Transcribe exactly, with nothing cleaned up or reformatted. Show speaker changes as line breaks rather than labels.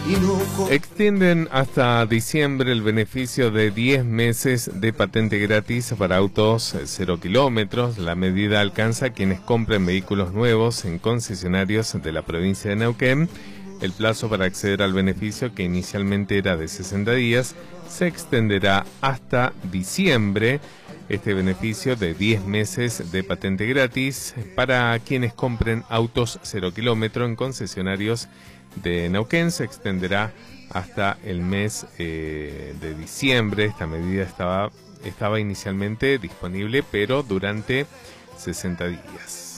Extienden hasta diciembre el beneficio de diez meses de patente gratis para autos cero kilómetros. La medida alcanza a quienes compren vehículos nuevos en concesionarios de la provincia de Neuquén. El plazo para acceder al beneficio, que inicialmente era de sesenta días, se extenderá hasta diciembre. Este beneficio de diez meses de patente gratis para quienes compren autos cero kilómetro en concesionarios de Neuquén se extenderá hasta el mes eh, de diciembre. Esta medida estaba, estaba inicialmente disponible, pero durante sesenta días.